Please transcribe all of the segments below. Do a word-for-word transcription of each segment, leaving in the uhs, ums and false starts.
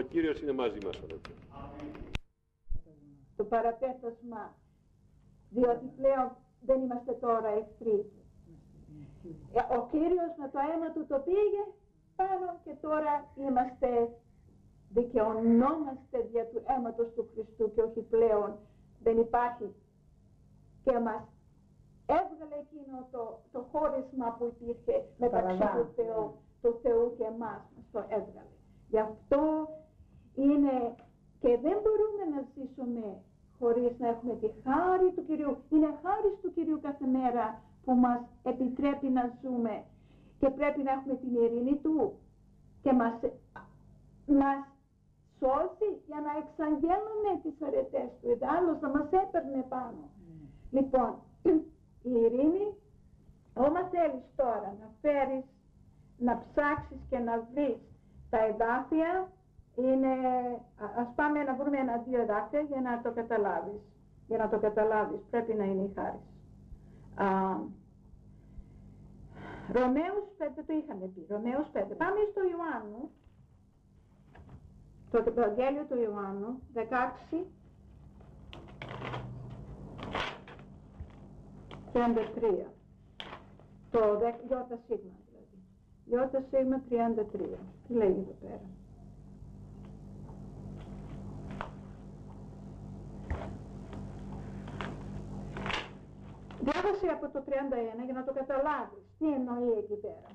Κύριος είναι μαζί μας. Το παραπέτασμα, διότι πλέον δεν είμαστε τώρα εχθροί. Ο Κύριος με το αίμα του το πήγε πάνω και τώρα είμαστε, δικαιωνόμαστε δια του αίματος του Χριστού και όχι πλέον δεν υπάρχει, και μας έβγαλε εκείνο το, το χώρισμα που υπήρχε μεταξύ του Θεού, του Θεού και εμάς, μας το έβγαλε. Γι' αυτό είναι, και δεν μπορούμε να ζήσουμε χωρίς να έχουμε τη χάρη του Κυρίου. Είναι χάρη του Κυρίου κάθε μέρα που μας επιτρέπει να ζούμε, και πρέπει να έχουμε την ειρήνη Του και μας, μας σώσει για να εξαγγέλουμε τις αρετές Του. Ιδάλλως θα μας έπαιρνε πάνω. Mm. Λοιπόν, η ειρήνη, άμα θέλεις τώρα να φέρεις, να ψάξεις και να βρεις τα εδάφια, είναι, ας πάμε να βρούμε ένα-δύο εδάφια για να το καταλάβεις. Για να το καταλάβεις πρέπει να είναι η χάρις. Α, Ρωμαίους πέντε το είχαμε πει. Ρωμαίους πέντε. Πάμε στο Ιωάννου. Το Ευαγγέλιο του Ιωάννου δεκαέξι τριάντα τρία. Το Ιώτα Σίγμα δηλαδή. Ιώτα Σίγμα τριάντα τρία. Τι λέει εδώ πέρα? Διάβασε από το τριάντα ένα για να το καταλάβεις. Τι εννοεί εκεί πέρα.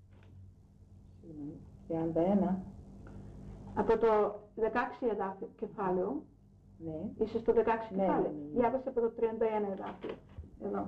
τριάντα ένα. Από το δεκαέξι εδάφιο κεφάλαιο. Ναι. Είσαι στο δεκαέξι ναι, κεφάλαιο. Ναι, ναι, ναι. Διάβασε από το τριάντα ένα εδάφιο. Εδώ.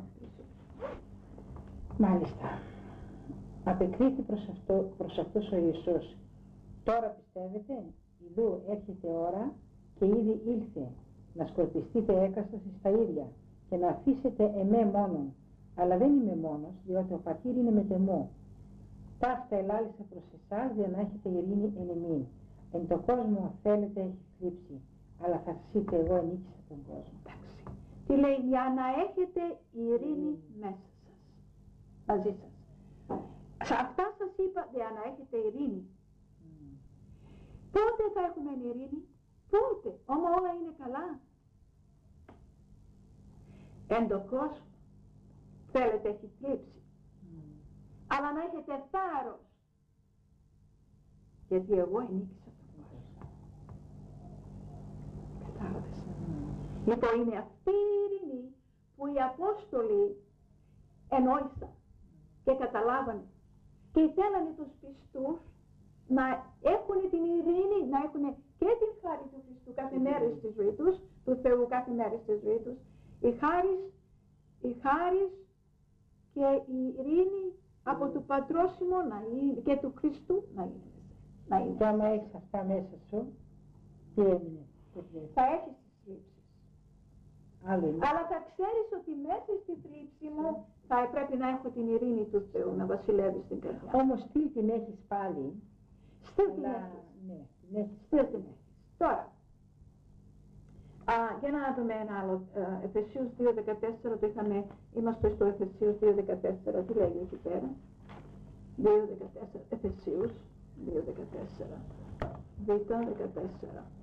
Μάλιστα. Απεκρίθη προς, αυτό, προς αυτός ο Ιησούς. Τώρα πιστεύετε? Ιδού έρχεται ώρα και ήδη ήλθε να σκορπιστείτε έκαστος στα ίδια και να αφήσετε εμέ μόνον. Αλλά δεν είμαι μόνος, διότι ο Πατήρ είναι με τεμού. Ταύτα ελάλησα προς εσάς για να έχετε ειρήνη εν εμήν. Εν το κόσμο θέλετε έχει θλίψη, αλλά θα σας είτε εγώ ενίκησα τον κόσμο. Εντάξει. Τι λέει? Για να έχετε ειρήνη mm. μέσα σας, μαζί σας. Σε αυτά σας είπα για να έχετε ειρήνη. Mm. Πότε θα έχουμε ειρήνη? Πότε? Όμως όλα είναι καλά. Εν το κόσμο θέλετε έχει θλίψη. Mm. Αλλά να έχετε θάρρος. Γιατί εγώ ενίκησα τον κόσμο. Κατάλαβες. Mm. Λοιπόν, είναι αυτή η ειρήνη που οι Απόστολοι εννοήσαν και καταλάβανε. Και θέλανε τους πιστούς να έχουν την ειρήνη, να έχουν και την χάρη του Χριστού κάθε μέρα στη ζωή τους, του Θεού κάθε μέρα στη ζωή τους. Η χάρις, η χάρις και η ειρήνη από του Πατρόσιμο να είναι, και του Χριστού να είναι. Να είναι. Και άμα έχεις αυτά μέσα σου, τι έμεινε? Θα έχεις τις θλίψεις. Άλλη. Αλλά θα ξέρεις ότι μέσα στη θλίψη μου θα πρέπει να έχω την ειρήνη του Θεού να βασιλεύει στην καρδιά. Όμως τι την έχεις πάλι? Στείλ την έχεις. Ναι, την έχεις. Στείλ την έχεις. Τώρα, α, για να δούμε ένα άλλο. Uh, Εφεσίους δύο δεκατέσσερα το είχαμε, είμαστε στο Εφεσίους δύο δεκατέσσερα, τι λέγει εκεί πέρα? δύο δεκατέσσερα, Εφεσίους δύο δεκατέσσερα. Β δεκατέσσερα.